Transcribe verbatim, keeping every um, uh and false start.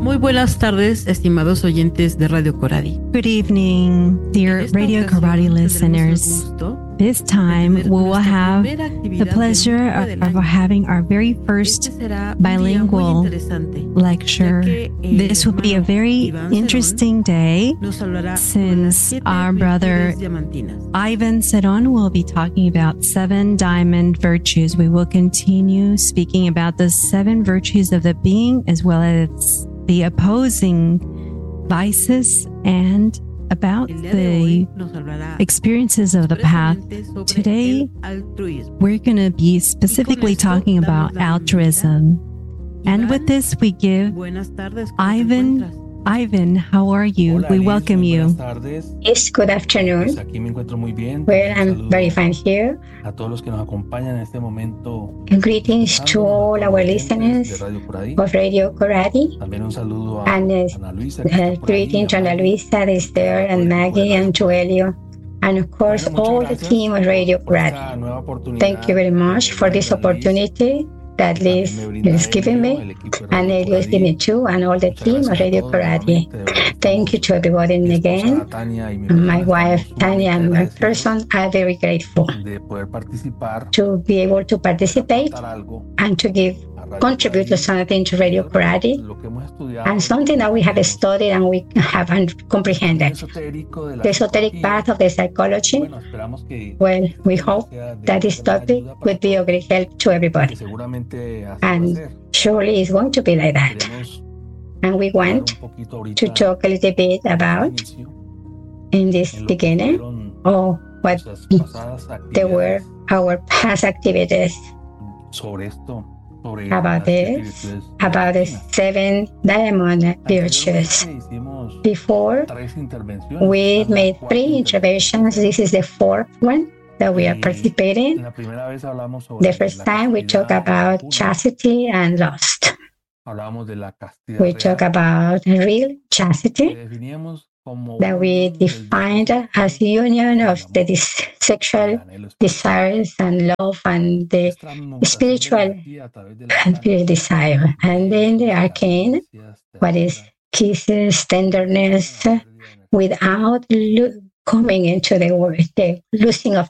Muy buenas tardes, estimados oyentes de Radio Coradi. Good evening, dear Radio Coradi listeners. This time we will have the pleasure of, of having our very first bilingual lecture. This will be a very interesting day since our brother Ivan Ceron will be talking about seven diamond virtues. We will continue speaking about the seven virtues of the being as well as the opposing vices and about the experiences of the path. Today, we're going to be specifically talking about altruism. And with this, we give Ivan, Ivan, how are you? We welcome you. Yes, good afternoon. Well, I'm very fine here. And greetings to all our listeners of Radio Coradi. And uh, greetings to Ana Luisa, Esther, and Maggie, and Joelio. And of course, all the team of Radio Coradi. Thank you very much for this opportunity that Liz is giving me, and Elio is giving me too, and all the team of Radio Coradi. Thank you to everybody again. My wife, Tanya, and my person are very grateful to be able to participate and to give, contribute to something to Radio Coradi, and something that we have studied and we have comprehended. The esoteric path of the psychology. Well, we hope that this topic would be of great help to everybody. And surely it's going to be like that. And we want to talk a little bit about, in this beginning, oh, what they were our past activities. About this, about the seven diamond virtues. Before, we made three interventions. This is the fourth one that we are participating. The first time we talk about chastity and lust. We talk about real chastity that we defined as union of the dis- sexual desires and love and the spiritual desire. And then the arcane, what is kisses, tenderness, without lo- coming into the word, the losing of